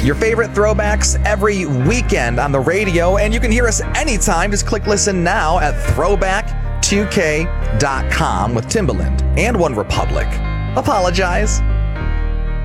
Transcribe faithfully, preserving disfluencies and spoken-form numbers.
Your favorite throwbacks every weekend on the radio, and you can hear us anytime. Just click listen now at throwback two k dot com with Timbaland and One Republic. Apologize.